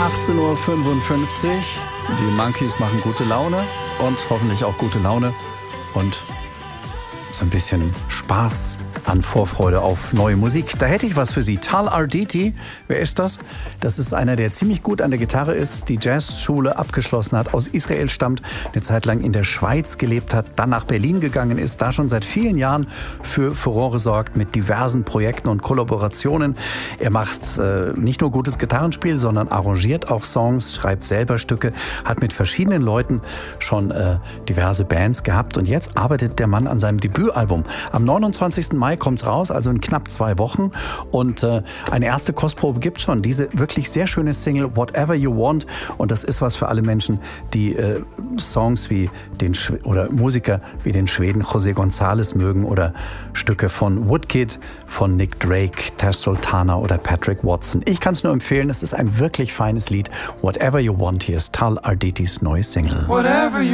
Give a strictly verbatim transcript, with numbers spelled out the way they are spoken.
achtzehn Uhr fünfundfünfzig. Die Monkeys machen gute Laune und hoffentlich auch gute Laune und so ein bisschen Spaß an Vorfreude auf neue Musik. Da hätte ich was für Sie. Tal Arditi, wer ist das? Das ist einer, der ziemlich gut an der Gitarre ist, die Jazzschule abgeschlossen hat, aus Israel stammt, eine Zeit lang in der Schweiz gelebt hat, dann nach Berlin gegangen ist, da schon seit vielen Jahren für Furore sorgt mit diversen Projekten und Kollaborationen. Er macht äh, nicht nur gutes Gitarrenspiel, sondern arrangiert auch Songs, schreibt selber Stücke, hat mit verschiedenen Leuten schon äh, diverse Bands gehabt und jetzt arbeitet der Mann an seinem Debütalbum. Am neunundzwanzigsten Mai kommt's raus, also in knapp zwei Wochen. Und äh, eine erste Kostprobe gibt's schon. Diese wirklich sehr schöne Single Whatever You Want. Und das ist was für alle Menschen, die äh, Songs wie den Sch- oder Musiker wie den Schweden José González mögen oder Stücke von Woodkid, von Nick Drake, Tash Sultana oder Patrick Watson. Ich kann es nur empfehlen. Es ist ein wirklich feines Lied. Whatever You Want. Hier ist Tal Arditis neue Single. Whatever you